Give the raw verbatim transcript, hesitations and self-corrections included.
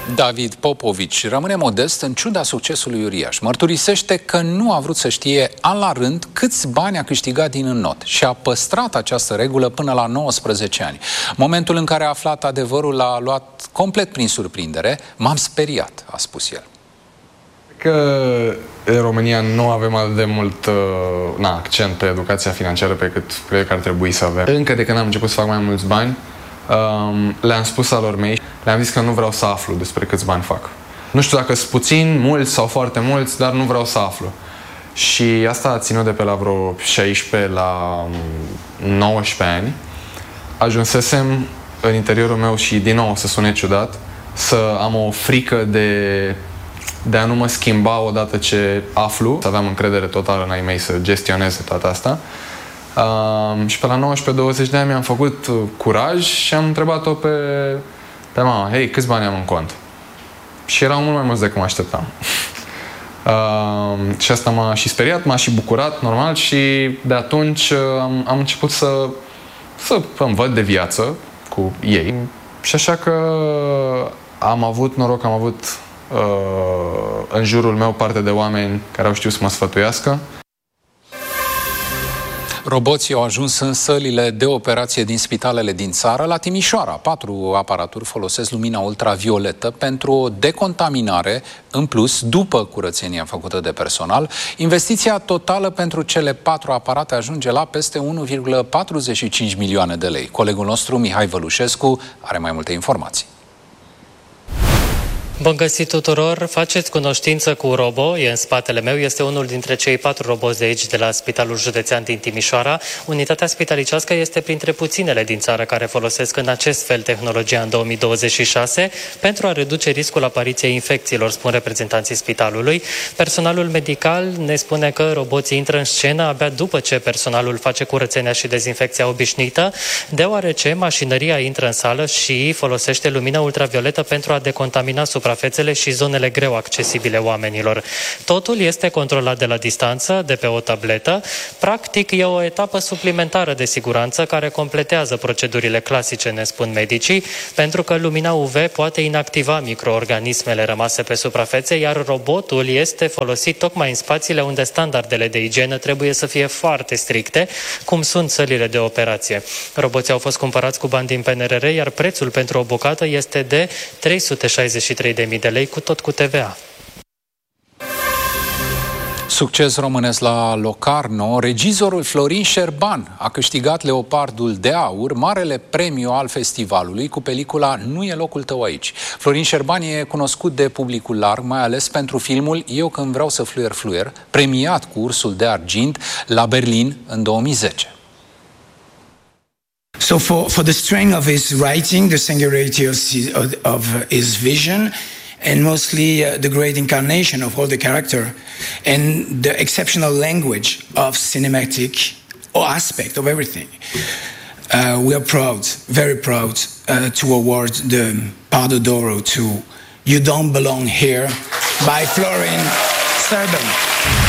David Popovici rămâne modest în ciuda succesului uriaș. Mărturisește că nu a vrut să știe an la rând câți bani a câștigat din înnot și a păstrat această regulă până la nouăsprezece ani. Momentul în care a aflat adevărul l-a luat complet prin surprindere. M-am speriat, a spus el. Că în România nu avem atât de mult uh, na, accent pe educația financiară pe cât cred că ar trebui să avem. Încă de când am început să fac mai mulți bani, um, le-am spus alor mei, le-am zis că nu vreau să aflu despre câți bani fac. Nu știu dacă sunt puțini, mulți sau foarte mulți, dar nu vreau să aflu. Și asta a ținut de pe la vreo șaisprezece la nouăsprezece ani. Ajunsesem în interiorul meu și din nou să sune ciudat, să am o frică de... de a nu mă schimba odată ce aflu, să aveam încredere totală în ai mei să gestioneze toată asta. Uh, și pe la nouăsprezece douăzeci de ani mi-am făcut curaj și am întrebat-o pe, pe mama, hei, câți bani am în cont? Și erau mult mai mulți decât mă așteptam. Uh, și asta m-a și speriat, m-a și bucurat, normal, și de atunci uh, am, am început să, să îmi văd de viață cu ei. Și așa că am avut noroc, am avut în jurul meu parte de oameni care au știut să mă sfătuiască. Roboții au ajuns în sălile de operație din spitalele din țară. La Timișoara, patru aparaturi folosesc lumina ultravioletă pentru o decontaminare, în plus, după curățenia făcută de personal. Investiția totală pentru cele patru aparate ajunge la peste unu virgulă patruzeci și cinci milioane de lei. Colegul nostru, Mihai Vălușescu, are mai multe informații. Bun găsit tuturor! Faceți cunoștință cu Robo, e în spatele meu, este unul dintre cei patru roboți de aici, de la Spitalul Județean din Timișoara. Unitatea spitalicească este printre puținele din țară care folosesc în acest fel tehnologia în două mii douăzeci și șase pentru a reduce riscul apariției infecțiilor, spun reprezentanții spitalului. Personalul medical ne spune că roboții intră în scenă abia după ce personalul face curățenia și dezinfecția obișnuită, deoarece mașinăria intră în sală și folosește lumină ultravioletă pentru a decontamina suprafețele și zonele greu accesibile oamenilor. Totul este controlat de la distanță, de pe o tabletă. Practic, e o etapă suplimentară de siguranță care completează procedurile clasice, ne spun medicii, pentru că lumina U V poate inactiva microorganismele rămase pe suprafețe, iar robotul este folosit tocmai în spațiile unde standardele de igienă trebuie să fie foarte stricte, cum sunt sălile de operație. Roboții au fost cumpărați cu bani din P N R R, iar prețul pentru o bucată este de trei sute șaizeci și trei de mii de lei, cu tot cu T V A. Succes românesc la Locarno. Regizorul Florin Șerban a câștigat Leopardul de Aur, marele premiu al festivalului, cu pelicula Nu e locul tău aici. Florin Șerban e cunoscut de publicul larg, mai ales pentru filmul Eu când vreau să fluier fluier, premiat cu Ursul de Argint la Berlin în două mii zece. So for, for the strength of his writing, the singularity of his, of his vision, and mostly uh, the great incarnation of all the character, and the exceptional language of cinematic aspect of everything, uh, we are proud, very proud, uh, to award the Pardo d'Oro to You Don't Belong Here by Florin Șerban.